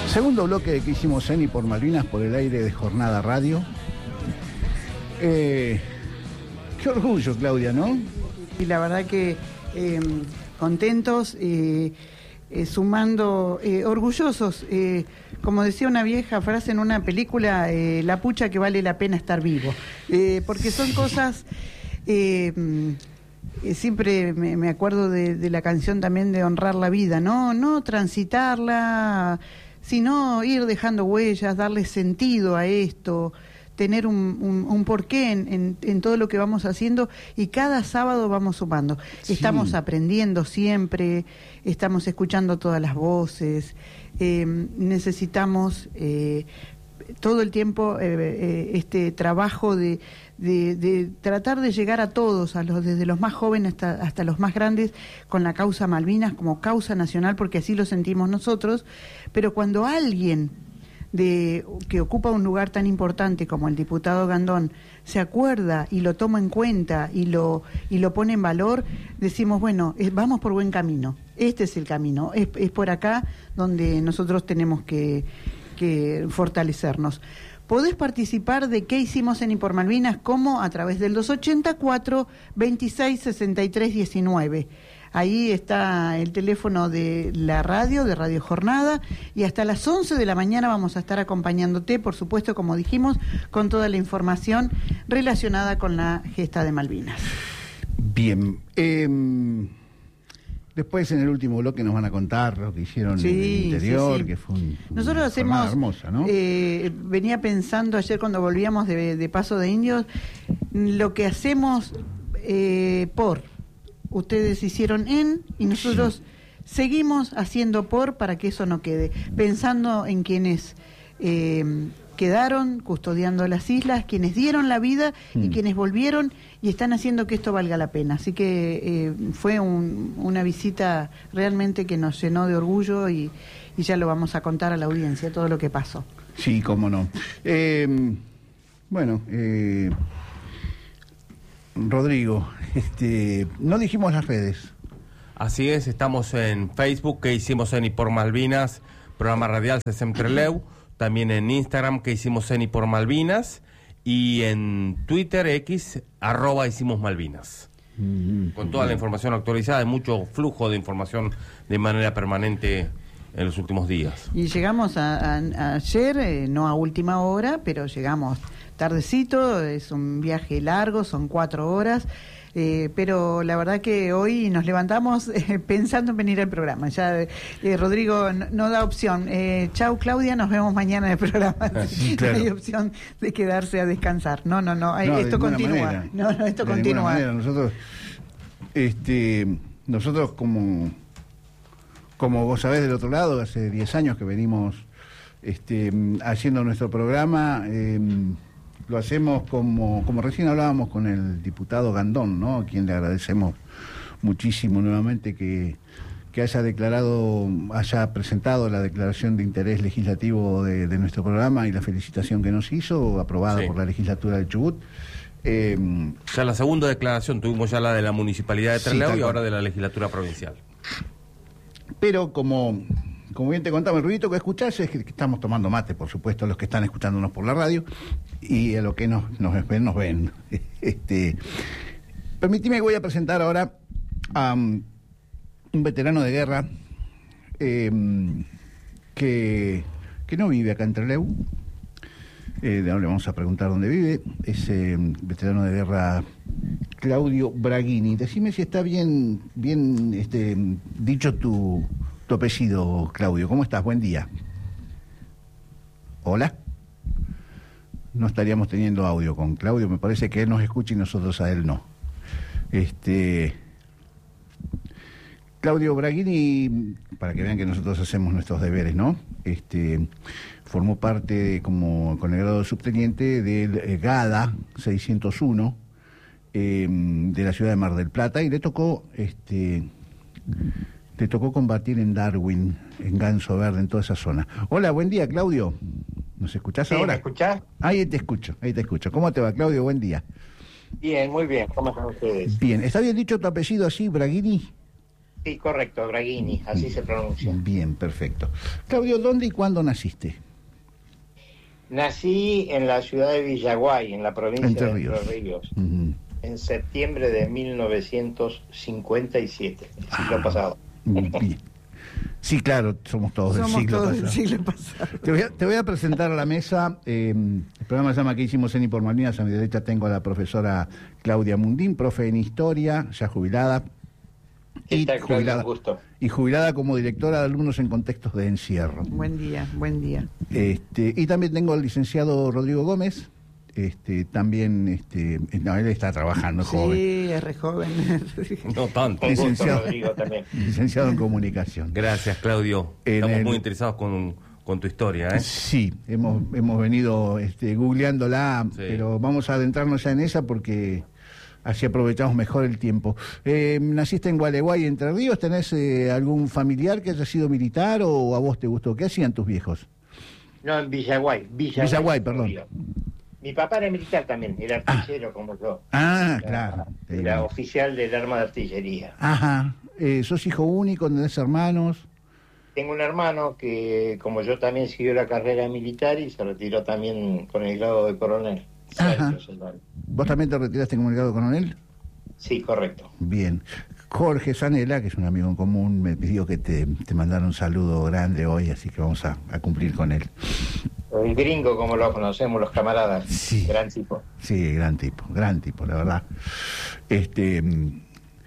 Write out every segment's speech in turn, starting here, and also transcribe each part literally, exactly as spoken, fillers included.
Segundo bloque que hicimos en y por Malvinas por el aire de Jornada Radio. Eh, qué orgullo, Claudia, ¿no? Y la verdad que eh, contentos, eh, eh, sumando, eh, orgullosos. Eh, como decía una vieja frase en una película, eh, la pucha que vale la pena estar vivo. Eh, porque son cosas... Eh, Eh, siempre me, me acuerdo de, de la canción también de honrar la vida, ¿no? No transitarla, sino ir dejando huellas, darle sentido a esto, tener un, un, un porqué en, en, en todo lo que vamos haciendo, y cada sábado vamos sumando. Sí. Estamos aprendiendo siempre, estamos escuchando todas las voces, eh, necesitamos eh, todo el tiempo eh, eh, este trabajo de... De, de tratar de llegar a todos, a los desde los más jóvenes hasta, hasta los más grandes, con la causa Malvinas como causa nacional, porque así lo sentimos nosotros. Pero cuando alguien de que ocupa un lugar tan importante como el diputado Gandón se acuerda y lo toma en cuenta y lo y lo pone en valor, decimos, bueno, es, vamos por buen camino. Este es el camino, es, es por acá donde nosotros tenemos que, que fortalecernos. Podés participar de qué hicimos en y por Malvinas, como a través del dos ochenta y cuatro, veintiséis, sesenta y tres, diecinueve. Ahí está el teléfono de la radio, de Radio Jornada, y hasta las once de la mañana vamos a estar acompañándote, por supuesto, como dijimos, con toda la información relacionada con la gesta de Malvinas. Bien. Eh... Después, en el último bloque, nos van a contar lo que hicieron sí, en el interior, sí, sí. que fue un, Nosotros una hacemos, hermosa, ¿no? Eh, venía pensando ayer cuando volvíamos de, de Paso de Indios, lo que hacemos eh, por, ustedes hicieron en, y nosotros sí. seguimos haciendo por, para que eso no quede, pensando en quienes eh, quedaron custodiando las islas, quienes dieron la vida mm. y quienes volvieron y están haciendo que esto valga la pena. Así que eh, fue un, una visita realmente que nos llenó de orgullo, y, y ya lo vamos a contar a la audiencia, todo lo que pasó. Sí, cómo no. Eh, bueno, eh, Rodrigo, este, no dijimos las redes. Así es, estamos en Facebook, que hicimos en y por Malvinas, programa radial Sesem Treleu, también en Instagram, que hicimos en y por Malvinas, y en Twitter, X, arroba hicimos Malvinas. Mm-hmm. Con toda la información actualizada, hay mucho flujo de información de manera permanente en los últimos días. Y llegamos a, a, a ayer, eh, no a última hora, pero llegamos tardecito, es un viaje largo, son cuatro horas. Eh, pero la verdad que hoy nos levantamos eh, pensando en venir al programa. Ya eh, Rodrigo no, no da opción. Eh, chau, Claudia, nos vemos mañana en el programa. Sí, claro. No hay opción de quedarse a descansar. No, no, no. no esto continúa. Manera. No, no, esto de continúa. Manera. Nosotros, este, nosotros como, como vos sabés del otro lado, hace diez años que venimos este, haciendo nuestro programa. Eh, Lo hacemos como, como recién hablábamos con el diputado Gandón, ¿no? A quien le agradecemos muchísimo nuevamente que, que haya declarado, haya presentado la declaración de interés legislativo de, de nuestro programa, y la felicitación que nos hizo, aprobada sí. por la legislatura de Chubut. Eh, ya la segunda declaración, tuvimos ya la de la Municipalidad de Trelew sí, y ahora de la legislatura provincial. Pero como... Como bien te contaba, el ruidito que escuchás es que estamos tomando mate, por supuesto, los que están escuchándonos por la radio, y a los que nos, nos ven, nos ven. Este, permitime que voy a presentar ahora a um, un veterano de guerra eh, que, que no vive acá en Trelew. Eh, ahora le vamos a preguntar dónde vive. Es eh, veterano de guerra Claudio Braghini. Decime si está bien, bien este, dicho tu... tu apellido, Claudio. ¿Cómo estás? Buen día. ¿Hola? No estaríamos teniendo audio con Claudio. Me parece que él nos escucha y nosotros a él no. Este... Claudio Braghini, para que vean que nosotros hacemos nuestros deberes, ¿no? Este, formó parte, como con el grado de subteniente, del eh, GADA seiscientos uno, eh, de la ciudad de Mar del Plata, y le tocó... este Te tocó combatir en Darwin, en Ganso Verde, en toda esa zona. Hola, buen día, Claudio. ¿Nos escuchás sí, ahora? ¿Me escuchás? Ahí te escucho, ahí te escucho. ¿Cómo te va, Claudio? Buen día. Bien, muy bien. ¿Cómo están ustedes? Bien. ¿Está bien dicho tu apellido así, Braghini? Sí, correcto, Braghini, así se pronuncia. Bien, perfecto. Claudio, ¿dónde y cuándo naciste? Nací en la ciudad de Villaguay, en la provincia Entre de Ríos. Entre Ríos, Uh-huh. en septiembre de mil novecientos cincuenta y siete, el siglo Ah, pasado. Bien. Sí, claro, somos todos del Somos siglo todos pasado. del siglo pasado. Te voy, a, te voy a presentar a la mesa. Eh, el programa se llama ¿Qué hicimos en y por Malvinas? A mi derecha tengo a la profesora Claudia Mundín, profe en Historia, ya jubilada. ¿Qué Y tal, Claudio? jubilada, Un gusto. y jubilada como directora de alumnos en contextos de encierro. Buen día, buen día. Este, y también tengo al licenciado Rodrigo Gómez. Este, también, este, no, él está trabajando, es joven. Sí, es re joven. No tanto. Un gusto, Licenciado. Rodrigo, también. Licenciado en comunicación. Gracias, Claudio. En Estamos el- muy interesados con, con tu historia, ¿eh? Sí, hemos, hemos venido este, googleándola, Sí. pero vamos a adentrarnos ya en esa porque así aprovechamos mejor el tiempo. Eh, naciste en Gualeguay, Entre Ríos. ¿Tenés eh, algún familiar que haya sido militar o a vos te gustó? ¿Qué hacían tus viejos? No, en Villaguay. Villaguay, Villaguay, perdón. Río. Mi papá era militar también, era artillero como yo. Ah, Era- claro. te Era digo. oficial del arma de artillería. Ajá. Eh, ¿Sos hijo único? ¿Tenés hermanos? Tengo un hermano que, como yo, también siguió la carrera militar y se retiró también con el grado de coronel. Ajá. Sergio Selván. ¿Vos también te retiraste como grado coronel? Sí, correcto. Bien. Jorge Sanela, que es un amigo en común, me pidió que te, te mandara un saludo grande hoy, así que vamos a, a cumplir con él. El gringo, como lo conocemos los camaradas. Sí. Gran tipo. Sí, gran tipo, gran tipo, la verdad. Este, mm,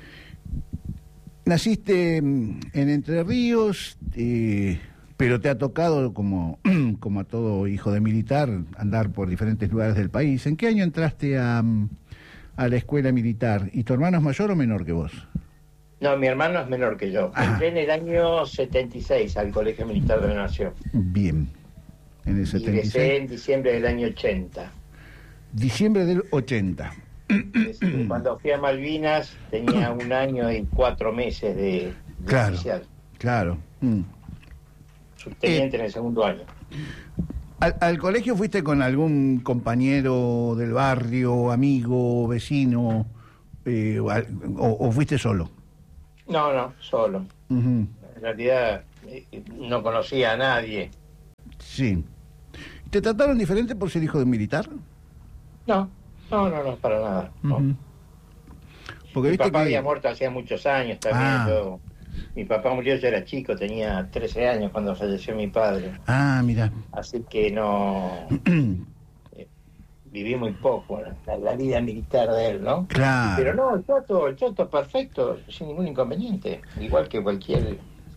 naciste mm, en Entre Ríos, eh, pero te ha tocado, como, como a todo hijo de militar, andar por diferentes lugares del país. ¿En qué año entraste a, mm, a la escuela militar? ¿Y tu hermano es mayor o menor que vos? No, mi hermano es menor que yo. Ah. Entré en el año setenta y seis al Colegio Militar de la Nación. Bien. En el setenta y Ingresé seis. en diciembre del año ochenta. Diciembre del ochenta. Es decir, cuando fui a Malvinas tenía un año y cuatro meses de, de Claro. oficial. Claro. Mm. Subteniente en el segundo año. ¿Al, al colegio fuiste con algún compañero del barrio, amigo, vecino, eh, o, al- o- o fuiste solo? No, no, solo. Ujú. En realidad eh, no conocía a nadie. Sí. ¿Te trataron diferente por ser hijo de un militar? No, no, no, no, para nada. No. Ujú. Porque Mi viste papá que... había muerto hacía muchos años también. Ah. yo- mi papá murió, yo era chico, tenía trece años cuando falleció mi padre. Ah, mira. Así que no... eh, viví muy poco la, la vida militar de él, ¿no? Claro. Pero no, el choto, el choto perfecto, sin ningún inconveniente. Igual que cualquier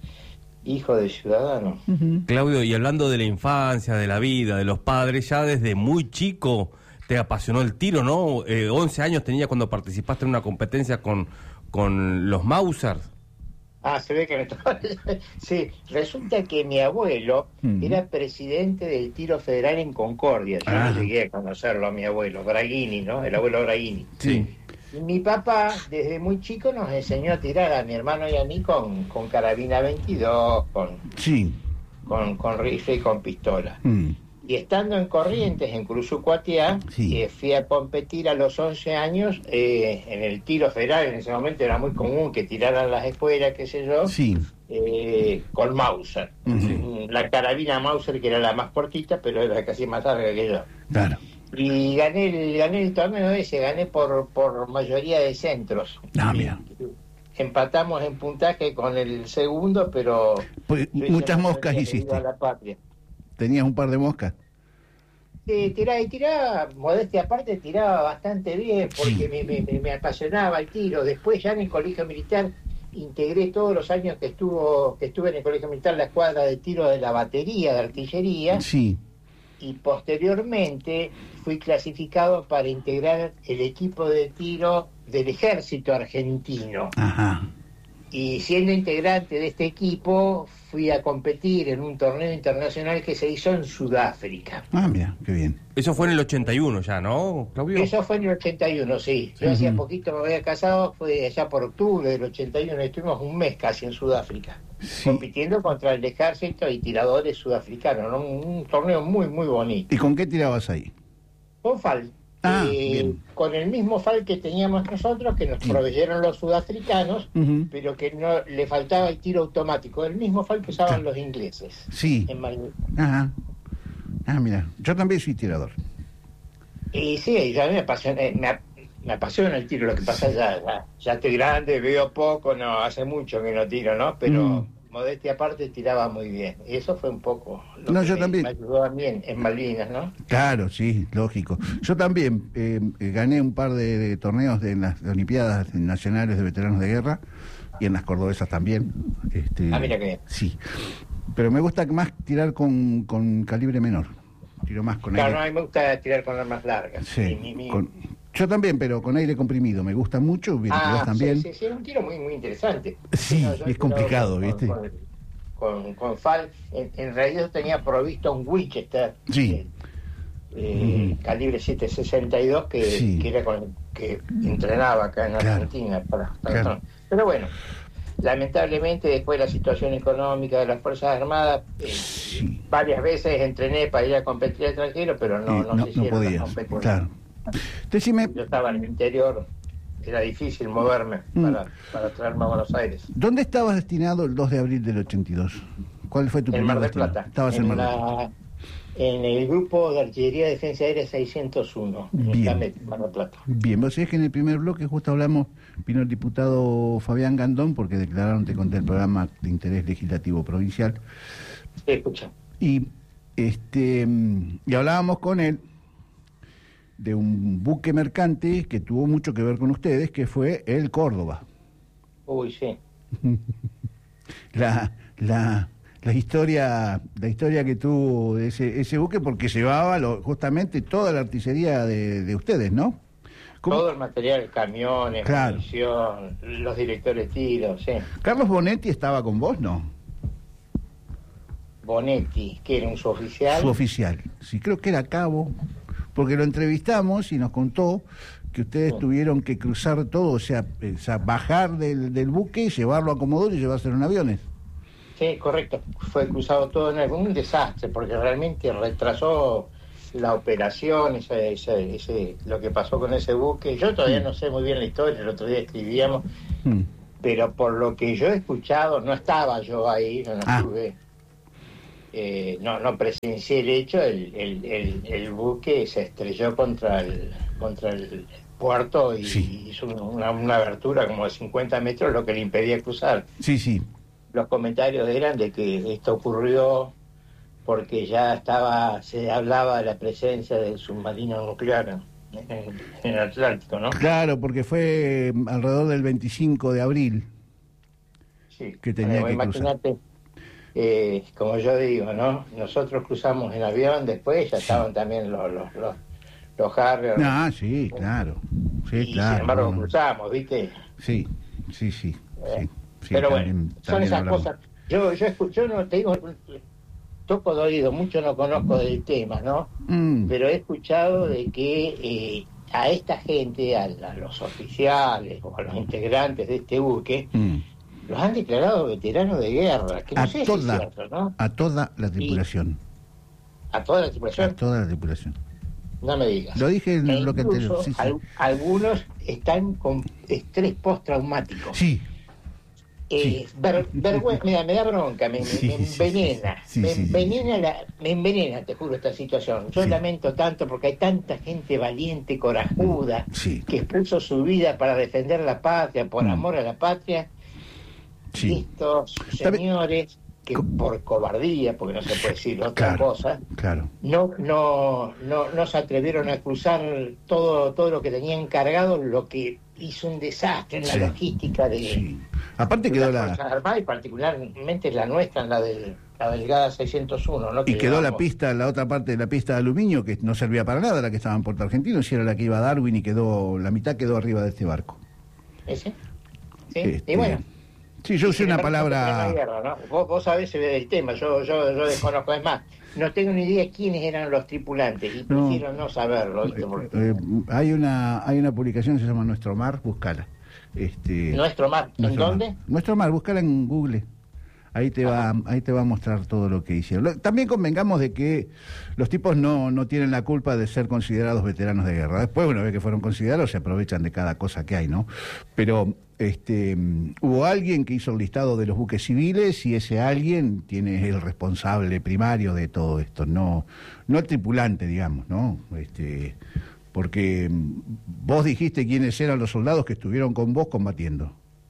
hijo de ciudadano. Ujú. Claudio, y hablando de la infancia, de la vida, de los padres, ya desde muy chico te apasionó el tiro, ¿no? Eh, once años tenía cuando participaste en una competencia con, con los Mausers. Ah, se ve que me tocó. Sí, resulta que mi abuelo Mm. era presidente del tiro federal en Concordia. Yo Ah. no llegué a conocerlo a mi abuelo, Braghini, ¿no? El abuelo Braghini. Sí. Y mi papá, desde muy chico, nos enseñó a tirar a mi hermano y a mí con, con carabina veintidós, con, Sí. con, con rifle y con pistola. Mm. Y estando en Corrientes, en Cruzucuatiá, Sí. eh, fui a competir a los once años eh, en el tiro federal. En ese momento era muy común que tiraran las escuelas, qué sé yo, Sí. eh, con Mauser. Ujú. La carabina Mauser, que era la más cortita, pero era casi más larga que yo. Claro. Y gané el, gané el torneo ese, gané por, por mayoría de centros. Ah, Y mira. empatamos en puntaje con el segundo, pero... Pues, yo hice muchas una moscas mayoría hiciste. debido a la patria. Tenías un par de moscas. Sí, tiraba y tiraba, modestia aparte, tiraba bastante bien porque Sí. me, me, me- me apasionaba el tiro. Después ya en el colegio militar integré todos los años que estuvo que estuve en el colegio militar la escuadra de tiro de la batería de artillería Sí. y posteriormente fui clasificado para integrar el equipo de tiro del ejército argentino. Ajá. Y siendo integrante de este equipo fui a competir en un torneo internacional que se hizo en Sudáfrica. Ah, mira, qué bien. Eso fue en el ochenta y uno ya, ¿no, Claudio? Eso fue en el ochenta y uno, sí. Yo Ujú. hacía poquito me había casado, fue allá por octubre del ochenta y uno, estuvimos un mes casi en Sudáfrica, Sí. compitiendo contra el ejército y tiradores sudafricanos, ¿no? Un, un torneo muy, muy bonito. ¿Y con qué tirabas ahí? Con Fal, Ah, eh, bien. con el mismo F A L que teníamos nosotros, que nos Sí. proveyeron los sudafricanos, Ujú. pero que no le faltaba el tiro automático, el mismo F A L que usaban Claro. los ingleses. Sí. En Malvinas. Ajá. Ah, mira, yo también soy tirador. Y sí, ya a mí me apasiona, eh, me, ap- me apasiona el tiro, lo que pasa ya, ya, ya estoy grande, veo poco, no, hace mucho que no tiro, ¿no? Pero Mm. modestia aparte tiraba muy bien. Y eso fue un poco lo No, que yo me, también. me ayudó a mí en, en Malvinas, ¿no? Claro, sí, lógico. Yo también eh, eh, gané un par de, de torneos de, en las Olimpiadas Nacionales de Veteranos de Guerra y en las cordobesas también. Este, Ah, mira qué bien. Sí, pero me gusta más tirar con, con calibre menor. Tiro más con Claro, no, a aire. mí me gusta tirar con armas largas. Sí, Y mi- mi- con- yo también, pero con aire comprimido. Me gusta mucho, bien, Ah, vos también. sí, sí, sí, era un tiro muy, muy interesante. Sí, yo he es tirado complicado, con, ¿viste? Con, con, con F A L, en, en realidad tenía provisto un Winchester. Sí. eh, eh, Ujú. calibre siete sesenta y dos que, Sí. que era con el que entrenaba acá en Claro. Argentina para, para Claro. pero bueno, lamentablemente después de la situación económica de las Fuerzas Armadas, eh, Sí. varias veces entrené para ir a competir al extranjero, pero no, Eh, no, no, se no hicieron las podías. competencias. Claro. Decime, Yo estaba en el interior, era difícil moverme Mm. para, para traerme a Buenos Aires. ¿dónde estabas destinado el dos de abril del ochenta y dos? ¿Cuál fue tu En primer Mar del destino? Plata. Estabas en, en, Mar del Plata. la- en el grupo de artillería de defensa aérea seiscientos uno, en Bien. Camet, Mar del Plata. Bien, vos sabés que en el primer bloque justo hablamos, vino el diputado Fabián Gandón, porque declararon, te conté, el programa de interés legislativo provincial, Sí, escucha. y este mm, y hablábamos con él de un buque mercante que tuvo mucho que ver con ustedes, que fue el Córdoba. Uy, sí. La, la, la historia, la historia que tuvo de ese, ese buque, porque llevaba lo- justamente toda la artillería de, de ustedes, ¿no? ¿Cómo? Todo el material, camiones, Claro. munición, los directores de tiro, sí. Carlos Bonetti estaba con vos, ¿no? Bonetti, que era un suboficial. Su oficial. Sí, creo que era cabo, porque lo entrevistamos y nos contó que ustedes Sí. tuvieron que cruzar todo, o sea, eh, o sea, bajar del, del buque, llevarlo a Comodoro y llevárselo en aviones. Sí, correcto. Fue cruzado todo en algún desastre, porque realmente retrasó la operación, ese, ese, ese, lo que pasó con ese buque. Yo todavía no sé muy bien la historia, el otro día escribíamos, Mm. pero por lo que yo he escuchado, no estaba yo ahí, no, no Ah. estuve, eh, no, no presencié el hecho, el, el, el, el buque se estrelló contra el, contra el puerto y Sí. hizo una, una abertura como de cincuenta metros, lo que le impedía cruzar. Sí, sí. Los comentarios eran de que esto ocurrió porque ya estaba, se hablaba de la presencia del submarino nuclear en, en- en el Atlántico, ¿no? Claro, porque fue mm, alrededor del veinticinco de abril. Sí. Que tenía Bueno, que cruzar. imagínate, eh, como yo digo, ¿no? Nosotros cruzamos en avión, después ya estaban también los los los, los Harrier, Ah, sí, claro. Sí, y claro. sin embargo no, no. cruzamos, ¿viste? Sí, sí, sí. sí, sí, Pero también- bueno, son también esas hablamos. cosas. Yo yo escu- yo no te digo, toco de oído, mucho no conozco del tema, ¿no? Mm, Pero he escuchado de que eh, a esta gente, a, a los oficiales o a los integrantes de este buque, mm. los han declarado veteranos de guerra, que no A sé si es toda, cierto, ¿no? a toda la tripulación. A toda la A tripulación, toda la tripulación. no me digas. Lo dije en E el bloque incluso anterior. Sí, sí. al- algunos están con estrés postraumático. Sí, Eh, ver- vergüenza, me, da, me da bronca, me, me- Sí, me sí, envenena, sí, me sí, sí, envenena, la, me envenena, te juro, esta situación. Yo Sí. lamento tanto porque hay tanta gente valiente, corajuda, sí, que expuso su vida para defender la patria, por Mm. amor a la patria, y sí. estos También- señores que Co- por cobardía, porque no se puede decir otra Claro, cosa, claro. no, no, no, no se atrevieron a cruzar todo, todo lo que tenían cargado, lo que hizo un desastre en la Sí. logística de, Sí. Aparte de quedó las la Fuerzas Armadas y particularmente la nuestra, la del la delgada seiscientos uno, ¿no? y Que quedó la llevamos- pista, la otra parte de la pista de aluminio que no servía para nada, la que estaba en Puerto Argentino, si era la que iba a Darwin y quedó la mitad quedó arriba de este barco. ¿Ese? Sí, Este, y bueno. Sí, yo y usé sin una embargo, no palabra. tenemos guerra, ¿no? Vos, vos sabés el tema, yo, yo, yo desconozco, es más, no tengo ni idea quiénes eran los tripulantes y No. prefiero no saberlo, ¿viste? Porque Eh, hay una hay una publicación que se llama Nuestro Mar, búscala. Este, nuestro mar, ¿en Nuestro dónde? Mar. Nuestro Mar, búscala en Google. Ahí te va, ahí te va a mostrar todo lo que hicieron. También convengamos de que los tipos no, no tienen la culpa de ser considerados veteranos de guerra. Después, una vez que fueron considerados, se aprovechan de cada cosa que hay, ¿no? Pero este, hubo alguien que hizo el listado de los buques civiles y ese alguien tiene el responsable primario de todo esto, no, no el tripulante, digamos, ¿no? Este, porque vos dijiste quiénes eran los soldados que estuvieron con vos combatiendo.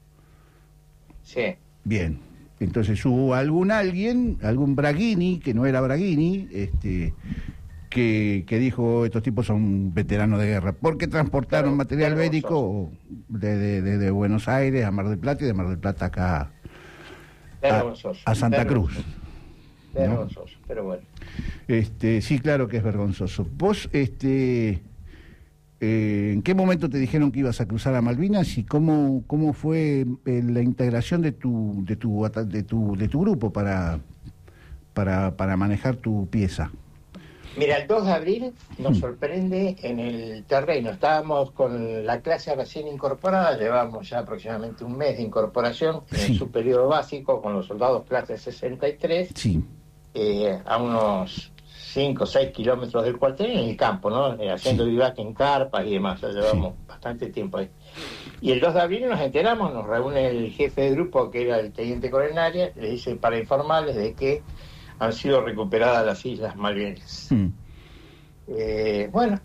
Sí. Bien. Entonces hubo algún alguien, algún Braghini, que no era Braghini, este, que, que dijo, estos tipos son veteranos de guerra, porque transportaron Pero, material bélico de, de, de, de Buenos Aires a Mar del Plata y de Mar del Plata acá a, a Santa Cruz. Vergonzoso, ¿no? Pero bueno. Este, sí, claro que es vergonzoso. Vos, este... Eh, ¿en qué momento te dijeron que ibas a cruzar a Malvinas y cómo cómo fue eh, la integración de tu de tu de tu de tu grupo para para para manejar tu pieza? Mira, el dos de abril nos sorprende en el terreno. Estábamos con la clase recién incorporada, llevamos ya aproximadamente un mes de incorporación Sí. en su periodo básico con los soldados clase sesenta y tres, Sí. eh, a unos cinco o seis kilómetros del cuartel en el campo, ¿no? Eh, haciendo Sí. vivac en carpas y demás. Ya llevamos Sí. bastante tiempo ahí. Y el dos de abril nos enteramos, nos reúne el jefe de grupo, que era el teniente coronaria, le dice para informarles de que han sido recuperadas las Islas Malvinas. Mm. Eh, bueno,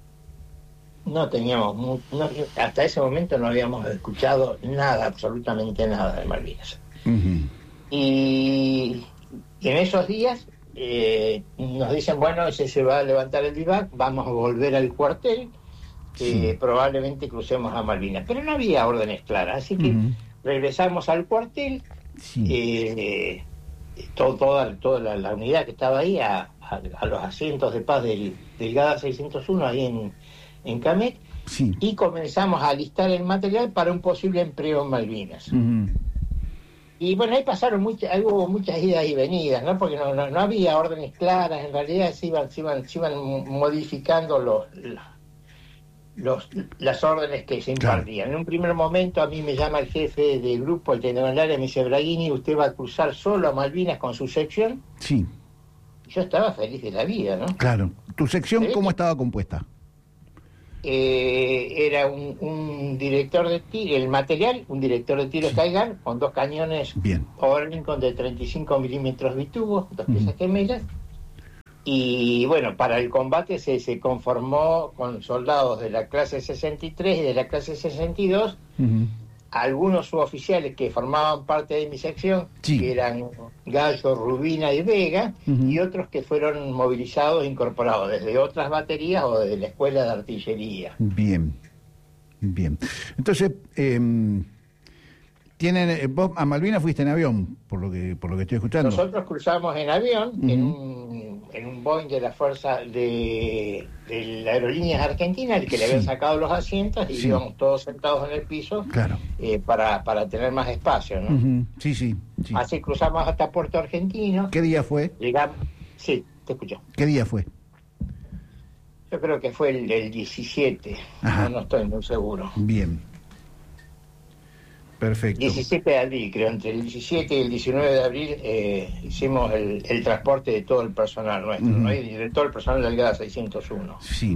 no teníamos, mu- no- hasta ese momento no habíamos escuchado nada, absolutamente nada de Malvinas. Ujú. Y, y en esos días eh, nos dicen, bueno, ese se va a levantar el vivac, vamos a volver al cuartel, que Sí. probablemente crucemos a Malvinas. Pero no había órdenes claras, así que Ujú. regresamos al cuartel, Sí. eh, todo, toda, toda la, la unidad que estaba ahí, a, a, a los asientos de paz del, del Gada seiscientos uno, ahí en, en Camet, Sí. y comenzamos a alistar el material para un posible empleo en Malvinas. Ujú. Y bueno, ahí pasaron muchas, ahí hubo muchas idas y venidas, ¿no? Porque no, no, no había órdenes claras, en realidad se iban, se iban, se iban modificando los, los, las órdenes que se impartían. Claro. En un primer momento a mí me llama el jefe del grupo, el teniente coronario, y me dice, Braghini, usted va a cruzar solo a Malvinas con su sección. Sí. Yo estaba feliz de la vida, ¿no? Claro. ¿Tu sección ¿Sí? cómo estaba compuesta? Eh, era un, un director de tiro, el material, un director de tiro Kaigan con dos cañones Bien. Oberlincoln de treinta y cinco milímetros bitubos, dos Ujú. piezas gemelas. Y bueno, para el combate se, se conformó con soldados de la clase sesenta y tres y de la clase sesenta y dos, Ujú. algunos suboficiales que formaban parte de mi sección, Sí. que eran Gallo, Rubina y Vega, Ujú. y otros que fueron movilizados e incorporados desde otras baterías o desde la escuela de artillería. Bien. Bien. Entonces, eh, tienen eh, vos a Malvinas fuiste en avión, por lo que por lo que estoy escuchando. Nosotros cruzamos en avión, Ujú. en, un, en un Boeing de la Fuerza de, de la Aerolíneas Argentina, el que le habían Sí. sacado los asientos, y Sí. íbamos todos sentados en el piso Claro. eh, para, para tener más espacio, ¿no? Ujú. Sí, sí, sí. Así cruzamos hasta Puerto Argentino. ¿Qué día fue? Llegamos, sí, te escucho. ¿Qué día fue? Yo creo que fue el, el diecisiete, Ajá. no, no estoy muy seguro. Bien. Perfecto. diecisiete de abril, creo, entre el diecisiete y el diecinueve de abril eh, hicimos el, el transporte de todo el personal nuestro, Ujú. ¿no? Y de todo el personal del Gada seiscientos uno. Sí.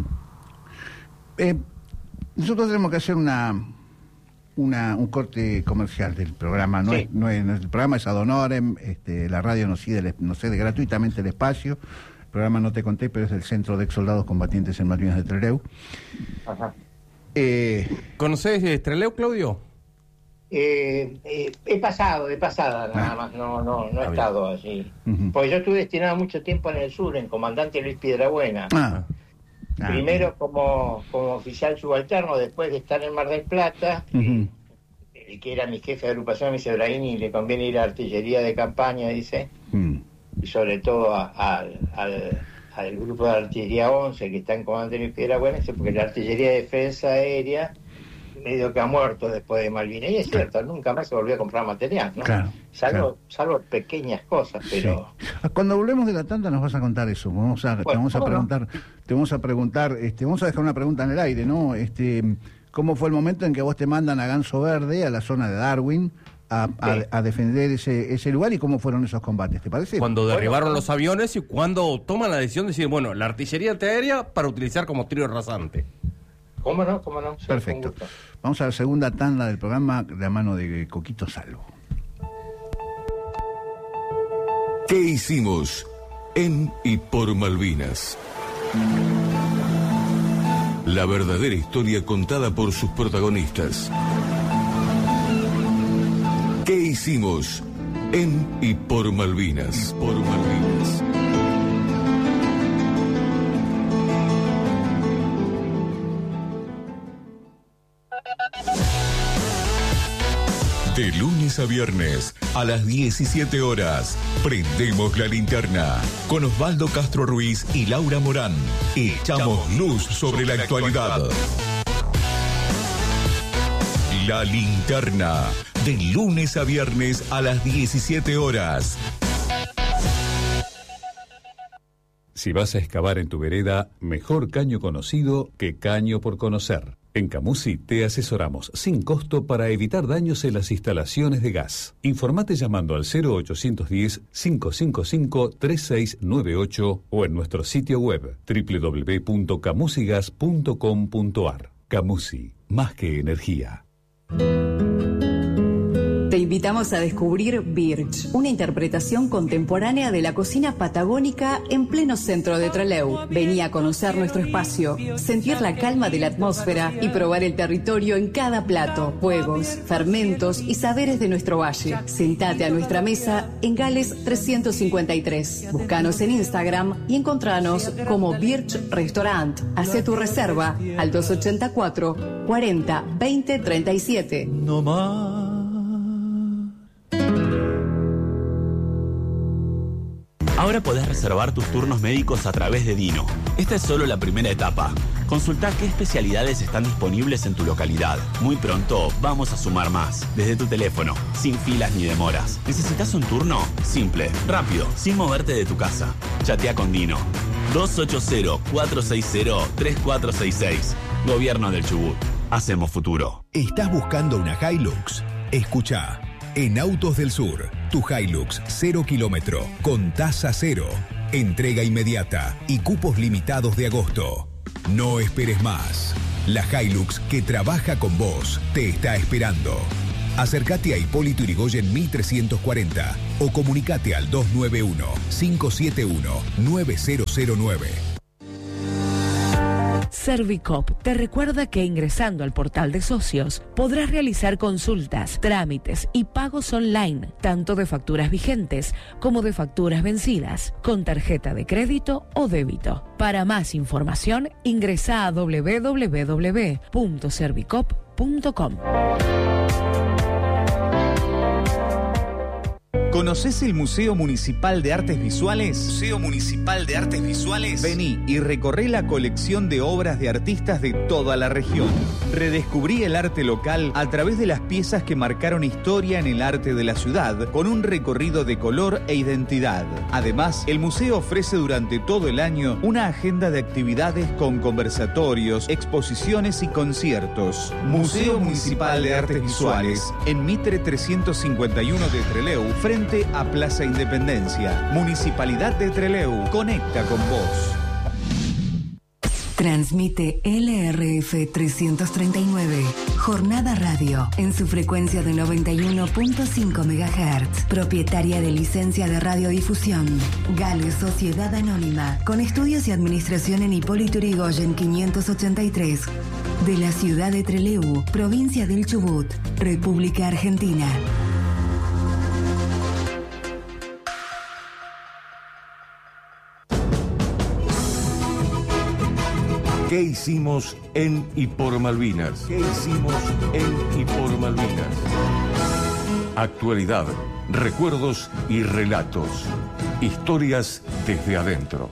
Eh, nosotros tenemos que hacer una, una un corte comercial del programa. No, Sí. es, no es- el programa es ad honorem, este, la radio nos cede, el- nos cede gratuitamente el espacio. El programa no te conté, pero es el Centro de Ex Soldados Combatientes en Malvinas de Trelew. Ajá. Eh, ¿Conocés Estreleu, Claudio? Eh, eh, he pasado, de pasada nada Ah. más, no, no, no he Está bien. estado allí. Ujú. Porque yo estuve destinado mucho tiempo en el sur, en Comandante Luis Piedrabuena. ah, ah, Primero como, como oficial subalterno, después de estar en Mar del Plata, Ujú. el que era mi jefe de agrupación me dice, Braghini, le conviene ir a artillería de campaña, dice, Mm. y sobre todo a- a- al, al grupo de artillería once que está en Comandante Luis Piedrabuena, dice, porque la artillería de defensa aérea medio que ha muerto después de Malvinas. Y es cierto, nunca más se volvió a comprar material, ¿no? Claro, Salvo, claro. salvo pequeñas cosas, pero... Sí. Cuando volvemos de la tanda nos vas a contar eso. Vamos a, te Bueno, vamos a ¿cómo no? preguntar, te vamos a preguntar, este, vamos a dejar una pregunta en el aire, ¿no? Este, ¿cómo fue el momento en que vos te mandan a Ganso Verde, a la zona de Darwin, a, a, a defender ese, ese lugar y cómo fueron esos combates, ¿te parece? Cuando derribaron los aviones y cuando toman la decisión de decir, bueno, la artillería antiaérea para utilizar como tiro rasante. ¿Cómo no? ¿Cómo no? Sí, perfecto. Vamos a la segunda tanda del programa de la mano de Coquito Salvo. ¿Qué hicimos en y por Malvinas? La verdadera historia contada por sus protagonistas. ¿Qué hicimos en y por Malvinas? Por Malvinas. De lunes a viernes, a las diecisiete horas, prendemos la linterna con Osvaldo Castro Ruiz y Laura Morán. Echamos luz sobre la actualidad. La linterna, de lunes a viernes a las diecisiete horas. Si vas a excavar en tu vereda, mejor caño conocido que caño por conocer. En Camusi te asesoramos sin costo para evitar daños en las instalaciones de gas. Informate llamando al cero ochocientos diez, cinco cinco cinco, tres seis nueve ocho o en nuestro sitio web doble u doble u doble u punto camusigas punto com punto a r. Camusi, más que energía. Te invitamos a descubrir Birch, una interpretación contemporánea de la cocina patagónica en pleno centro de Trelew. Vení a conocer nuestro espacio, sentir la calma de la atmósfera y probar el territorio en cada plato, juegos, fermentos y saberes de nuestro valle. Sentate a nuestra mesa en Gales trescientos cincuenta y tres. Búscanos en Instagram y encontranos como Birch Restaurant. Hacé tu reserva al dos ochenta y cuatro, cuarenta, veinte, treinta y siete. No más. Ahora podés reservar tus turnos médicos a través de Dino. Esta es solo la primera etapa. Consulta qué especialidades están disponibles en tu localidad. Muy pronto vamos a sumar más. Desde tu teléfono, sin filas ni demoras. ¿Necesitas un turno? Simple, rápido, sin moverte de tu casa. Chatea con Dino. dos ocho cero, cuatro seis cero, tres cuatro seis seis. Gobierno del Chubut. Hacemos futuro. ¿Estás buscando una Hilux? Escucha. En Autos del Sur, tu Hilux cero kilómetro, con tasa cero, entrega inmediata y cupos limitados de agosto. No esperes más. La Hilux que trabaja con vos te está esperando. Acércate a Hipólito Yrigoyen mil trescientos cuarenta o comunicate al dos nueve uno, cinco siete uno, nueve cero cero nueve. Servicop te recuerda que ingresando al portal de socios podrás realizar consultas, trámites y pagos online, tanto de facturas vigentes como de facturas vencidas, con tarjeta de crédito o débito. Para más información, ingresa a doble u doble u doble u punto servicop punto com. ¿Conocés el Museo Municipal de Artes Visuales? Museo Municipal de Artes Visuales. Vení y recorré la colección de obras de artistas de toda la región. Redescubrí el arte local a través de las piezas que marcaron historia en el arte de la ciudad, con un recorrido de color e identidad. Además, el museo ofrece durante todo el año una agenda de actividades con conversatorios, exposiciones y conciertos. Museo Municipal de Artes Visuales, en Mitre trescientos cincuenta y uno de Trelew, frente a Plaza Independencia. Municipalidad de Trelew, conecta con vos. Transmite L R F trescientos treinta y nueve, Jornada Radio, en su frecuencia de noventa y uno punto cinco megahertz, propietaria de licencia de radiodifusión. Gales Sociedad Anónima, con estudios y administración en Hipólito Yrigoyen quinientos ochenta y tres, de la ciudad de Trelew, provincia del Chubut, República Argentina. ¿Qué hicimos en y por Malvinas? ¿Qué hicimos en y por Malvinas? Actualidad, recuerdos y relatos. Historias desde adentro.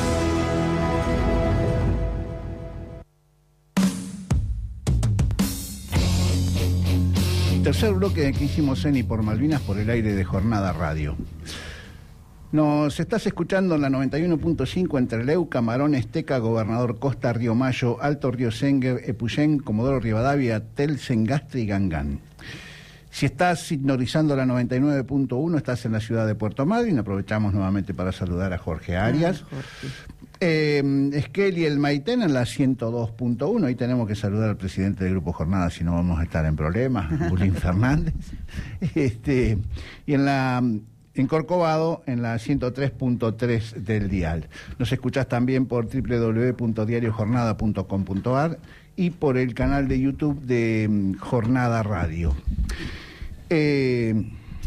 Tercer bloque de ¿Qué hicimos en y por Malvinas? Por el aire de Jornada Radio. Nos estás escuchando en la noventa y uno punto cinco en Trelew, Camarón, Esteca, Gobernador Costa, Río Mayo, Alto Río Senguer, Epuyén, Comodoro Rivadavia, Tel, Sengastre y Gangán. Si estás sintonizando la noventa y nueve punto uno, estás en la ciudad de Puerto Madryn. Aprovechamos nuevamente para saludar a Jorge Arias. Ah, Jorge. Eh, Esquel y el Maitén en la ciento dos punto uno. Ahí tenemos que saludar al presidente del Grupo Jornada, si no vamos a estar en problemas, Bulín Fernández. Este, y en la en Corcovado, en la ciento tres punto tres del dial. Nos escuchás también por doble u doble u doble u punto diario jornada punto com punto a r y por el canal de YouTube de um, Jornada Radio. Eh,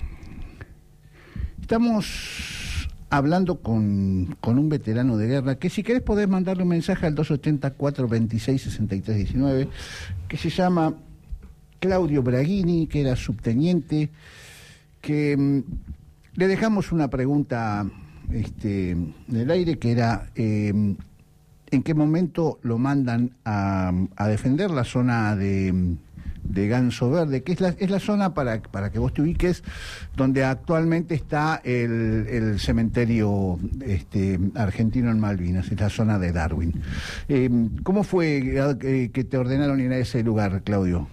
estamos hablando con, con un veterano de guerra que, si querés, podés mandarle un mensaje al dos ochenta, cuatro veintiséis, sesenta y tres diecinueve, que se llama Claudio Braghini, que era subteniente, que um, le dejamos una pregunta este, en el aire, que era eh, ¿en qué momento lo mandan a, a defender la zona de, de Ganso Verde? Que es la, es la zona, para, para que vos te ubiques, donde actualmente está el, el cementerio este, argentino en Malvinas, es la zona de Darwin. Eh, ¿Cómo fue que, que te ordenaron ir a ese lugar, Claudio?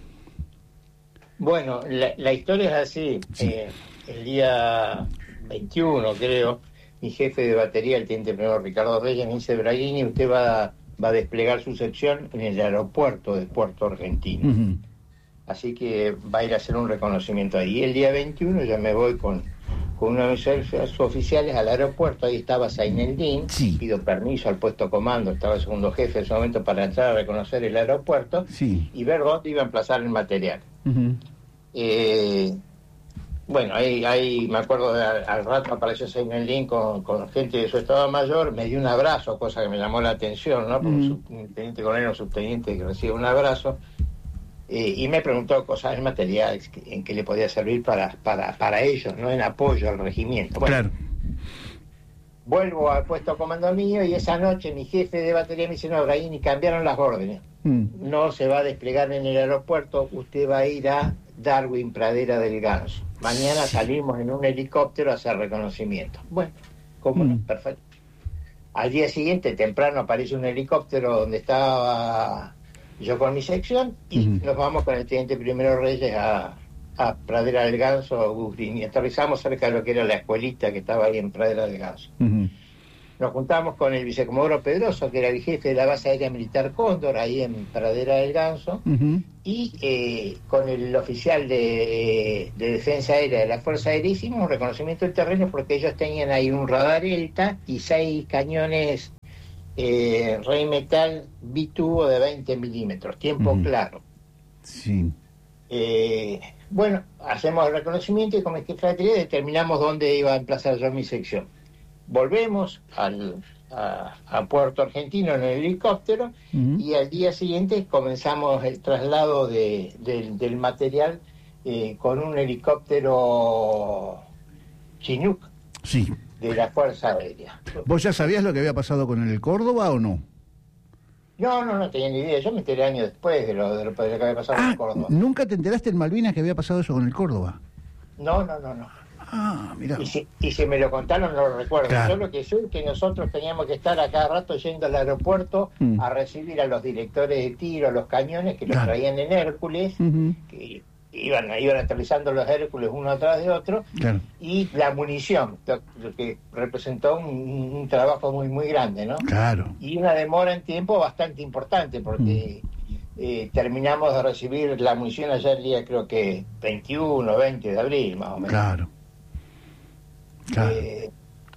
Bueno, la, la historia es así. Sí. Eh, el día veintiuno, creo, mi jefe de batería, el teniente primero Ricardo Reyes, me dice: Braghini, usted va, va a desplegar su sección en el aeropuerto de Puerto Argentino. Uh-huh. Así que va a ir a hacer un reconocimiento ahí. Y el día veintiuno ya me voy con, con uno de mis oficiales al aeropuerto. Ahí estaba Zaineldin. Sí. Pido permiso al puesto comando, estaba el segundo jefe en ese momento, para entrar a reconocer el aeropuerto. Sí. Y ver dónde iba a emplazar el material. Uh-huh. Eh... Bueno, ahí, ahí me acuerdo, de, al, al rato apareció Zaineldin con, con gente de su estado mayor, me dio un abrazo, cosa que me llamó la atención, ¿no? Porque mm. un teniente coronel o subteniente que recibe un abrazo, eh, y me preguntó cosas del material en que le podía servir para, para, para ellos, ¿no? En apoyo al regimiento. Bueno, claro. Vuelvo al puesto comando mío y esa noche mi jefe de batería me dice: no, Braghini, cambiaron las órdenes. Mm. No se va a desplegar en el aeropuerto, usted va a ir a Darwin, Pradera del Ganso. Mañana salimos en un helicóptero a hacer reconocimiento. Bueno, ¿cómo mm. no? Perfecto. Al día siguiente, temprano, aparece un helicóptero donde estaba yo con mi sección y mm. nos vamos con el teniente primero Reyes a, a Pradera del Ganso, y aterrizamos cerca de lo que era la escuelita que estaba ahí en Pradera del Ganso. Mm. Nos juntamos con el vicecomodoro Pedroso, que era el jefe de la base aérea militar Cóndor, ahí en Pradera del Ganso, uh-huh. y eh, con el oficial de, de defensa aérea de la Fuerza Aérea hicimos un reconocimiento del terreno, porque ellos tenían ahí un radar ELTA y seis cañones eh, Rheinmetall bitubo de veinte milímetros, tiempo uh-huh. claro. Sí. Eh, bueno, hacemos el reconocimiento y con el jefe de batería determinamos dónde iba a emplazar yo mi sección. Volvemos al, a, a Puerto Argentino en el helicóptero uh-huh. y al día siguiente comenzamos el traslado de, de, del material eh, con un helicóptero Chinook sí. de la Fuerza Aérea. ¿Vos ya sabías lo que había pasado con el Córdoba o no? No, no, no tenía ni idea. Yo me enteré años después de lo, de lo que había pasado ah, con el Córdoba. ¿Nunca te enteraste en Malvinas que había pasado eso con el Córdoba? No, no, no, no. Ah, mirá. Y si, y si me lo contaron, no lo recuerdo. Claro. Yo lo que sé es que nosotros teníamos que estar a cada rato yendo al aeropuerto mm. a recibir a los directores de tiro, los cañones, que los claro. traían en Hércules, uh-huh. que iban, iban aterrizando los Hércules uno atrás de otro, claro. y la munición, lo, lo que representó un, un trabajo muy, muy grande, ¿no? Claro. Y una demora en tiempo bastante importante, porque mm. eh, terminamos de recibir la munición allá el día, creo que veintiuno, veinte de abril, más o menos. Claro. Claro. Eh,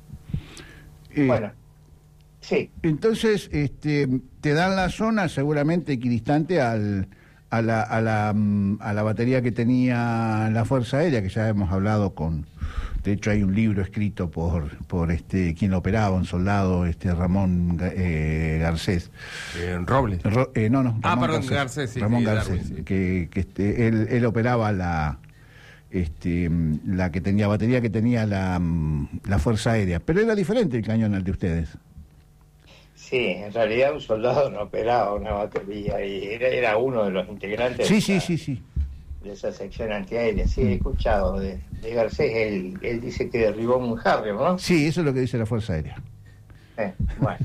eh, bueno, sí. Entonces, este, te dan la zona seguramente equidistante al, a, la, a, la, a la batería que tenía la Fuerza Aérea, que ya hemos hablado con... De hecho, hay un libro escrito por por este quien lo operaba, un soldado, este Ramón eh, Garcés. Eh, Robles. Ro, eh, no, no. Ramón ah, perdón, Garcés, Garcés sí. Ramón sí, Garcés, Darwin, sí. que, que este, él, él operaba la... Este, la que tenía batería que tenía la, la Fuerza Aérea, pero era diferente el cañón al de ustedes. Sí, en realidad un soldado no operaba una batería y era, era uno de los integrantes sí, de, sí, la, sí, sí. de esa sección antiaérea. Sí, he escuchado de, de Garcés, él, él dice que derribó un Harrier, ¿no? Sí, eso es lo que dice la Fuerza Aérea. Eh, bueno.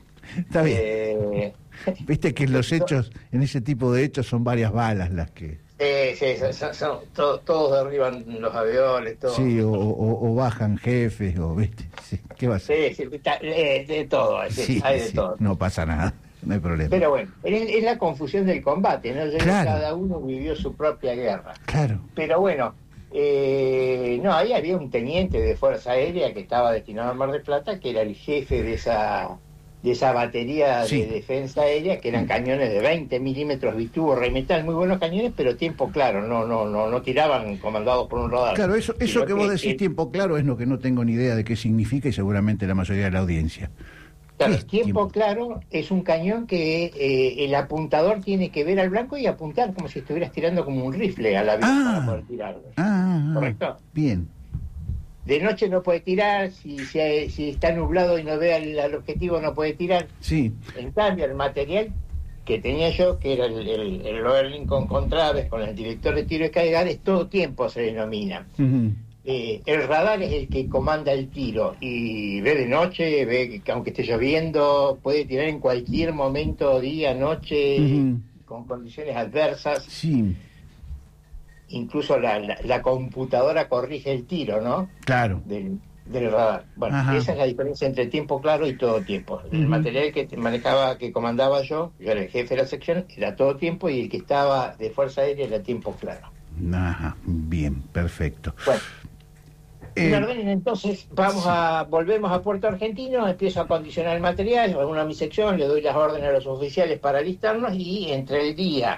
Está bien. Eh... Viste que los hechos, en ese tipo de hechos son varias balas las que... Sí, sí, son, son, son- to- todos derriban los aviones, todo. Sí, o, o- o bajan jefes, o viste. Sí, ¿qué va a ser? Sí, sí, está- eh, de todo, sí, Sí, hay de sí, todo. no pasa nada, no hay problema. Pero bueno, es, es la confusión del combate, ¿no? Ya Claro. Cada uno vivió su propia guerra. Claro. Pero bueno, eh, no, ahí había un teniente de Fuerza Aérea que estaba destinado a Mar del Plata, que era el jefe de esa de esa batería Sí. de defensa aérea, que eran cañones de veinte milímetros bitubo, Rheinmetall, muy buenos cañones, pero tiempo claro, no no no no tiraban comandados por un radar. Claro, eso, eso Sino que vos decís eh, tiempo claro es lo que no tengo ni idea de qué significa y seguramente la mayoría de la audiencia. Claro, ¿Qué es tiempo, tiempo? claro es un cañón que eh, el apuntador tiene que ver al blanco y apuntar como si estuvieras tirando como un rifle al avión Ah. para poder tirarlo. Ah, ah, ¿Correcto? bien. De noche no puede tirar, si, si, si está nublado y no ve al, al objetivo no puede tirar. Sí, En cambio, el material que tenía yo, que era el, el, el Lower Lincoln con Traves, con el director de tiro de Caigares, todo tiempo se denomina. ujú, Eh, el radar es el que comanda el tiro y ve de noche, ve que aunque esté lloviendo, puede tirar en cualquier momento, día, noche, ujú, con condiciones adversas. sí, Incluso la, la, la computadora corrige el tiro, ¿no? claro. Del, del radar. Bueno, Ajá. esa es la diferencia entre tiempo claro y todo tiempo. El Ujú. material que te manejaba, que comandaba yo, yo era el jefe de la sección, era todo tiempo, y el que estaba de Fuerza Aérea era tiempo claro. Ajá, bien, perfecto. Bueno, Eh, me ordenen, entonces vamos a volvemos a Puerto Argentino, empiezo a acondicionar el material, uno a mi sección, le doy las órdenes a los oficiales para alistarnos, y entre el día,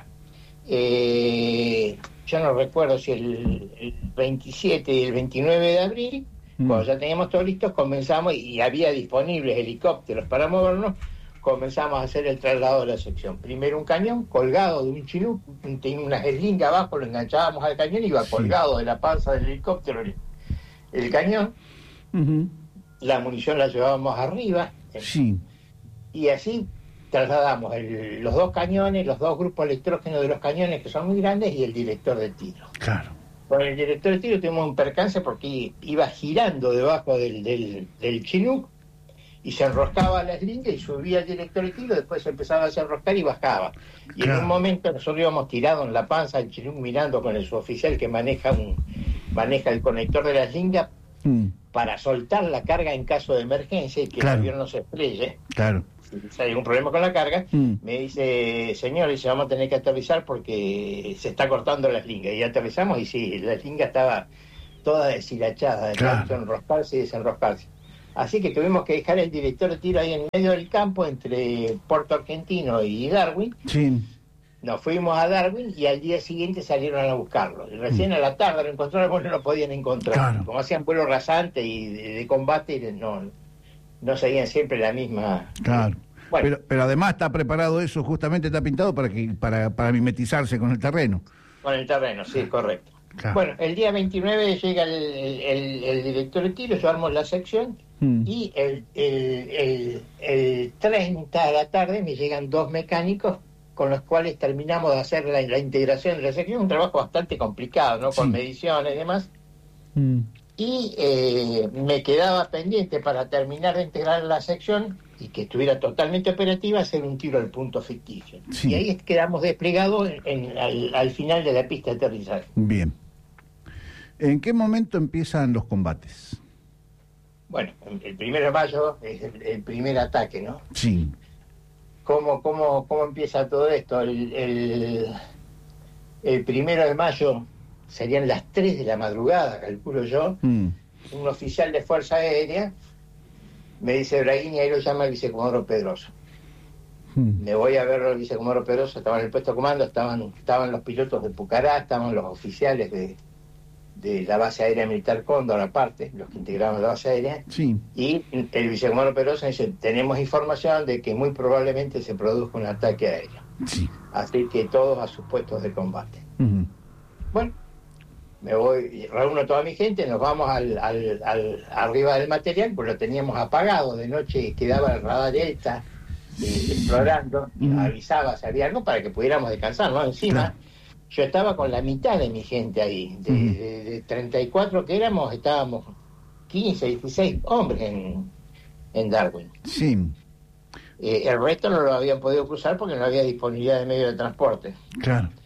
eh, yo no recuerdo si el, el veintisiete y el veintinueve de abril, Mm. cuando ya teníamos todo listo, comenzamos, y había disponibles helicópteros para movernos, comenzamos a hacer el traslado de la sección. Primero un cañón colgado de un Chinook, tenía una jeringa abajo, lo enganchábamos al cañón y iba Sí. colgado de la panza del helicóptero el, el cañón, ujú, la munición la llevábamos arriba, sí, y así trasladamos el- los dos cañones, los dos grupos electrógenos de los cañones, que son muy grandes, y el director de tiro. claro. Con el director de tiro tuvimos un percance porque iba girando debajo del, del, del Chinook y se enroscaba a la slinga y subía el director de tiro, después se empezaba a desenroscar y bajaba. Y Claro. en un momento nosotros íbamos tirados en la panza, el Chinook mirando con el suboficial que maneja un maneja el conector de la slinga Mm, para soltar la carga en caso de emergencia y que Claro. el avión no se estrelle. claro. Si hay algún problema con la carga, Mm. me dice, señor, dice, vamos a tener que aterrizar porque se está cortando la slinga. Y aterrizamos, y sí, la slinga estaba toda deshilachada, de Claro. tanto enroscarse y desenroscarse. Así que tuvimos que dejar el director de tiro ahí en medio del campo, entre Puerto Argentino y Darwin. Sí, Nos fuimos a Darwin y al día siguiente salieron a buscarlo. Y recién a la tarde lo encontraron, bueno, no lo podían encontrar. Claro. Como hacían vuelo rasante y de, de combate, no, no seguían siempre la misma... claro. Bueno. Pero, pero además está preparado eso, justamente está pintado para que para, para mimetizarse con el terreno. Con el terreno, sí, correcto. Claro. Bueno, el día veintinueve llega el, el- el director de tiro, llevamos la sección, Mm. y el, el, el, el treinta de la tarde me llegan dos mecánicos con los cuales terminamos de hacer la, la integración de la sección, un trabajo bastante complicado, ¿no? Con Sí. mediciones y demás. Mm, Y eh, me quedaba pendiente para terminar de integrar la sección y que estuviera totalmente operativa, hacer un tiro al punto ficticio. Sí. Y ahí quedamos desplegados en, en- al, al final de la pista de aterrizaje. Bien. ¿En qué momento empiezan los combates? Bueno, el primero de mayo es el, el primer ataque, ¿no? Sí, ¿Cómo, cómo, cómo empieza todo esto? El, el, el primero de mayo serían las tres de la madrugada, calculo yo. mm, Un oficial de Fuerza Aérea me dice, Braguini, ahí lo llama el vicecomodoro Pedroso. mm, Me voy a ver al vicecomodoro Pedroso, estaba en el puesto de comando, estaban, estaban los pilotos de Pucará, estaban los oficiales de, de la base aérea militar Cóndor, aparte, los que integraban la base aérea. sí, Y el vicecomodoro Pedroso dice, tenemos información de que muy probablemente se produzca un ataque aéreo. sí. Así que todos a sus puestos de combate. Ujú, Bueno, me voy, reúno a toda mi gente, nos vamos al, al, al- arriba del material, pues lo teníamos apagado, de noche quedaba el radar Delta eh, explorando, y Ujú. avisaba si había algo para que pudiéramos descansar, ¿no? Encima, Claro. yo estaba con la mitad de mi gente ahí, de, Ujú. de- de treinta y cuatro que éramos, estábamos quince, dieciséis hombres en, en Darwin. sí, Eh, el resto no lo habían podido cruzar porque no había disponibilidad de medio de transporte. claro.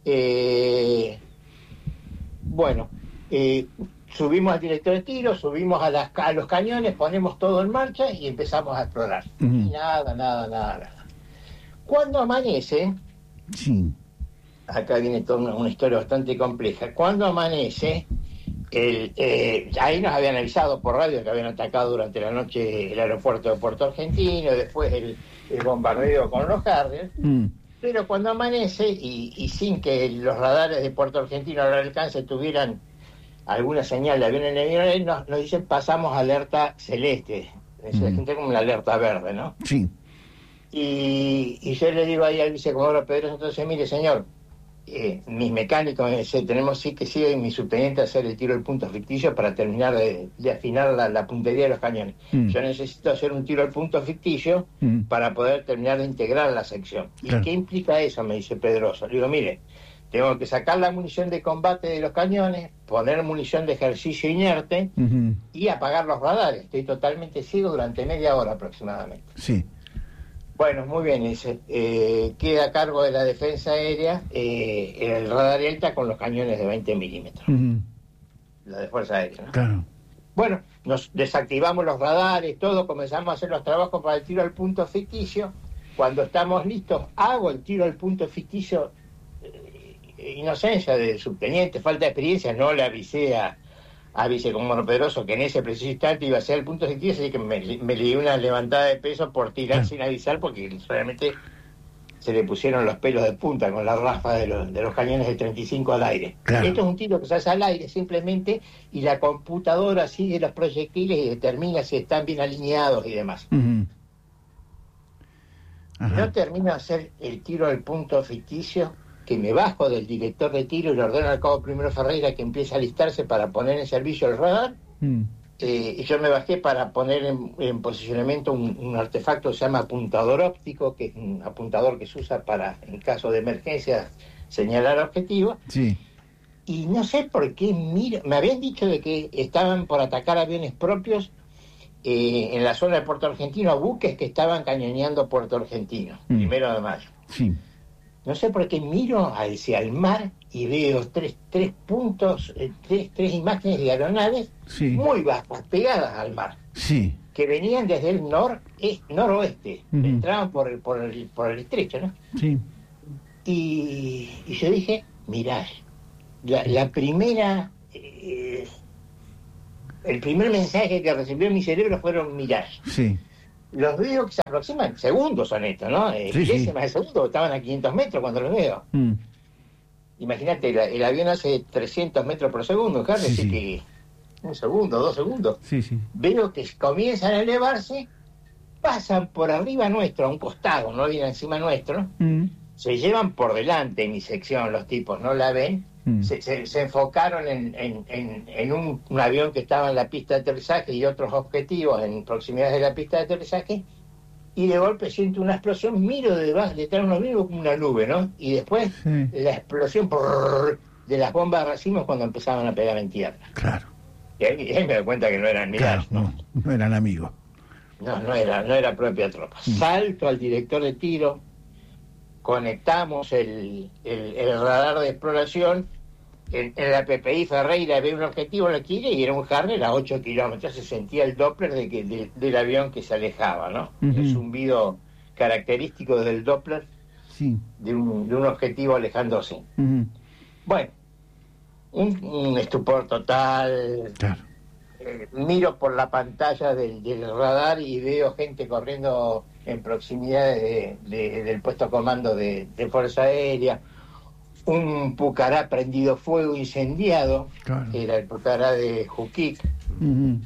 Eh, bueno, eh, subimos al director de tiro, subimos a, las, a los cañones, ponemos todo en marcha y empezamos a explorar. Uh-huh. Y nada, nada, nada, nada. Cuando amanece, sí. Acá viene toda una, una historia bastante compleja. Cuando amanece, el, eh, ahí nos habían avisado por radio que habían atacado durante la noche el aeropuerto de Puerto Argentino, después el, el bombardeo con los Harrier. Mm. Pero cuando amanece, y, y sin que los radares de Puerto Argentino al alcance tuvieran alguna señal de avión enemigo, nos, nos dicen pasamos alerta celeste. Es mm. como una alerta verde, ¿no? Sí. Y, y yo le digo ahí al vicecomodoro Pedroso, entonces, mire, señor, eh, mis mecánicos, eh, tenemos sí que sí, y mi subteniente hacer el tiro del punto ficticio para terminar de, de afinar la, la puntería de los cañones. Mm. Yo necesito hacer un tiro al punto ficticio mm. para poder terminar de integrar la sección. Claro. ¿Y qué implica eso? Me dice Pedroso. Le digo, mire, tengo que sacar la munición de combate de los cañones, poner munición de ejercicio inerte uh-huh. y apagar los radares. Estoy totalmente ciego durante media hora aproximadamente. Sí. Bueno, muy bien, dice. Eh, queda a cargo de la defensa aérea eh, el radar ELTA con los cañones de veinte milímetros. Uh-huh. La de Fuerza Aérea, ¿no? Claro. Bueno, nos desactivamos los radares, todo, comenzamos a hacer los trabajos para el tiro al punto ficticio. Cuando estamos listos, hago el tiro al punto ficticio. Eh, inocencia de subteniente, falta de experiencia, no le avisé a... a vicecomodoro Pedroso que en ese preciso instante iba a ser el punto ficticio, así que me, me le di una levantada de peso por tirar sin avisar, porque realmente se le pusieron los pelos de punta con la rafa de los, de los cañones de treinta y cinco al aire. Claro. Esto es un tiro que se hace al aire simplemente, y la computadora sigue los proyectiles y determina si están bien alineados y demás. Uh-huh. No termino de hacer el tiro al punto ficticio, que me bajo del director de tiro y le ordeno al cabo primero Ferreira que empiece a alistarse para poner en servicio el radar. Mm. Eh, y yo me bajé para poner en, en posicionamiento un, un artefacto que se llama apuntador óptico, que es un apuntador que se usa para, en caso de emergencia, señalar objetivos. Sí. Y no sé por qué miro, me habían dicho de que estaban por atacar aviones propios eh, en la zona de Puerto Argentino, a buques que estaban cañoneando Puerto Argentino, mm. primero de mayo. Sí. No sé por qué miro hacia el mar y veo tres, tres puntos, eh, tres, tres imágenes diagonales sí. muy bajas, pegadas al mar. Sí. Que venían desde el nor, es, noroeste, uh-huh. entraban por el, por, el, por el estrecho, ¿no? Sí. Y, y yo dije, mirá, la, la primera, eh, el primer mensaje que recibió mi cerebro fueron mirage. Sí. Los veo que se aproximan, segundos son estos, ¿no? Eh, sí, milésimas sí. de segundo, estaban a quinientos metros cuando los veo. Mm. Imagínate, el, el avión hace trescientos metros por segundo, Carlos, sí, así sí. que un segundo, dos segundos. Sí, sí. Veo que comienzan a elevarse, pasan por arriba nuestro, a un costado, no vienen encima nuestro, mm. se llevan por delante mi sección, los tipos no la ven, mm. se, se, se enfocaron en, en, en, en un, un avión que estaba en la pista de aterrizaje y otros objetivos en proximidad de la pista de aterrizaje, y de golpe siento una explosión, miro de debajo, detrás de unos vivos como una nube, ¿no? Y después sí. la explosión por, de las bombas de racimos cuando empezaban a pegar en tierra. Claro. Y ahí, y ahí me doy cuenta que no eran miradas, claro, no, no eran amigos. No, no era, no era propia tropa. Mm. Salto al director de tiro, conectamos el, el, el radar de exploración, en, en la P P I Ferreira ve un objetivo, lo quiere, y era un Harrier a ocho kilómetros, se sentía el Doppler de que, de, del avión que se alejaba, ¿no? Uh-huh. El zumbido característico del Doppler sí. de, un, de un objetivo alejándose. Uh-huh. Bueno, un, un estupor total. Claro. Eh, miro por la pantalla del, del radar y veo gente corriendo en proximidad de, de, del puesto comando de, de Fuerza Aérea. Un Pucará prendido fuego, incendiado, claro. que era el Pucará de Juquic, uh-huh.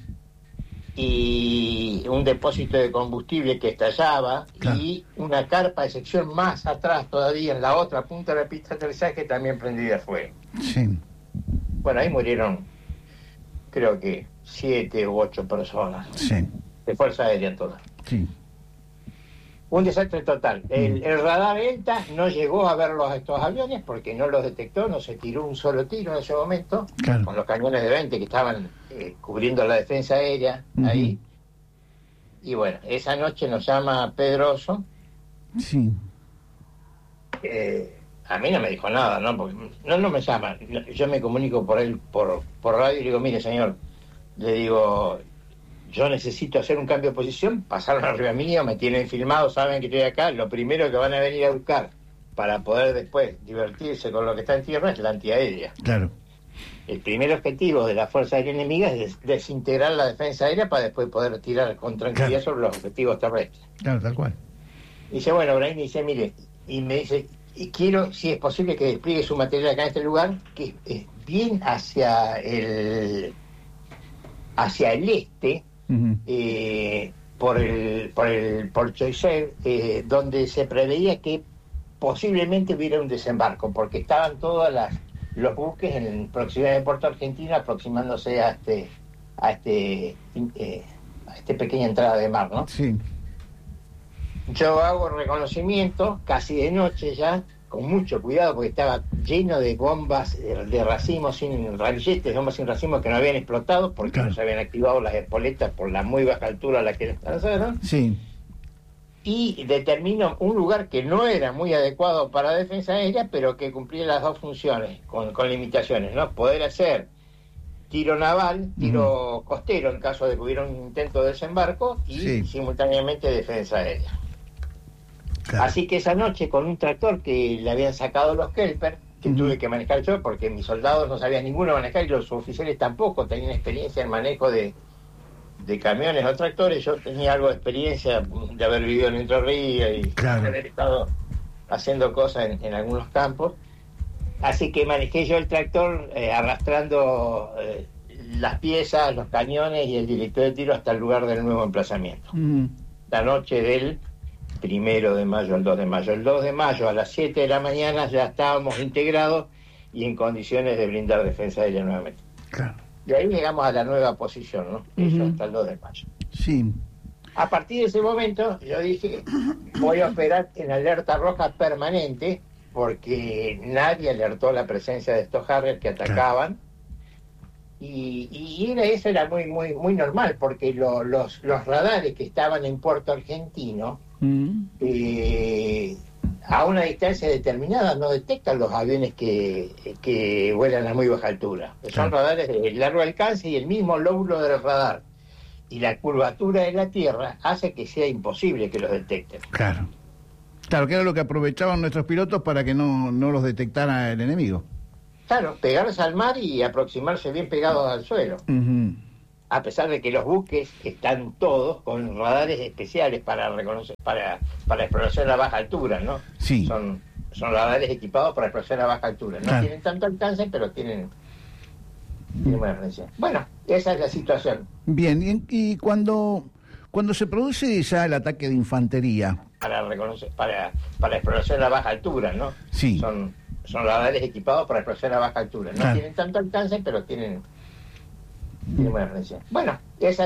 y un depósito de combustible que estallaba, claro. y una carpa de sección más atrás todavía, en la otra punta de la pista de aterrizaje, también prendida fuego. Sí. Bueno, ahí murieron, creo que siete u ocho personas. Sí. De Fuerza Aérea todas. Sí. Un desastre total. El, el radar ELTA no llegó a ver los, estos aviones porque no los detectó, no se tiró un solo tiro en ese momento, claro. con los cañones de veinte que estaban eh, cubriendo la defensa aérea uh-huh. ahí. Y bueno, esa noche nos llama Pedroso sí. eh, a mí no me dijo nada, ¿no? Porque no, no me llama. Yo me comunico por él, por, por radio, y le digo, mire, señor, le digo, yo necesito hacer un cambio de posición, pasaron arriba mío, me tienen filmado, saben que estoy acá, lo primero que van a venir a buscar para poder después divertirse con lo que está en tierra es la antiaérea. Claro. El primer objetivo de la Fuerza Aérea Enemiga es des- desintegrar la defensa aérea para después poder tirar con tranquilidad claro. sobre los objetivos terrestres. Claro, tal cual. Dice, bueno, Brain dice, mire, y me dice, y quiero, si es posible, que despliegue su material acá en este lugar, que es bien hacia el hacia el este, uh-huh. eh, por el por el por Choiseul, eh, donde se preveía que posiblemente hubiera un desembarco, porque estaban todas las los buques en proximidad de Puerto Argentino aproximándose a este a este eh, a esta pequeña entrada de mar, ¿no? Sí. Yo hago reconocimiento casi de noche ya, con mucho cuidado, porque estaba lleno de bombas de, de racimos sin ramilletes, bombas sin racimos que no habían explotado porque claro. no se habían activado las espoletas por la muy baja altura a la que lanzaron. Sí. Y determino un lugar que no era muy adecuado para defensa aérea, pero que cumplía las dos funciones, con, con limitaciones, ¿no? Poder hacer tiro naval, tiro uh-huh. costero en caso de que hubiera un intento de desembarco, y sí. simultáneamente defensa aérea. Claro. Así que esa noche, con un tractor que le habían sacado los Kelper, que uh-huh. tuve que manejar yo, porque mis soldados no sabían ninguno manejar y los oficiales tampoco tenían experiencia en manejo de de camiones o tractores. Yo tenía algo de experiencia de haber vivido en Entre Ríos y claro. haber estado haciendo cosas en, en algunos campos, así que manejé yo el tractor eh, arrastrando eh, las piezas, los cañones y el director de tiro hasta el lugar del nuevo emplazamiento. Mm. La noche del primero de mayo al dos de mayo. El dos de mayo a las siete de la mañana ya estábamos integrados y en condiciones de brindar defensa aérea nuevamente. Claro. De ahí llegamos a la nueva posición, ¿no? Eso uh-huh. hasta el dos de mayo. Sí. A partir de ese momento, yo dije, voy a operar en alerta roja permanente, porque nadie alertó la presencia de estos Harrier que atacaban. Claro. Y, y era, eso era muy muy muy normal, porque lo, los, los radares que estaban en Puerto Argentino, uh-huh. eh, a una distancia determinada no detectan los aviones que, que vuelan a muy baja altura. Son claro. radares de largo alcance y el mismo lóbulo del radar y la curvatura de la Tierra hace que sea imposible que los detecten. Claro. Claro, que era lo que aprovechaban nuestros pilotos para que no, no los detectara el enemigo. Claro, pegarse al mar y aproximarse bien pegados al suelo. Uh-huh. A pesar de que los buques están todos con radares especiales para reconocer, para, para exploración a baja altura, ¿no? Sí. Son, son radares equipados para exploración a baja altura. No claro. tienen tanto alcance, pero tienen, tienen buena frecuencia. Bueno, esa es la situación. Bien, y, y cuando, cuando se produce ya el ataque de infantería... Para reconocer, para, para exploración a baja altura, ¿no? Sí. Son, son radares equipados para exploración a baja altura. No claro. tienen tanto alcance, pero tienen... Tiene buena frecuencia. Bueno, esa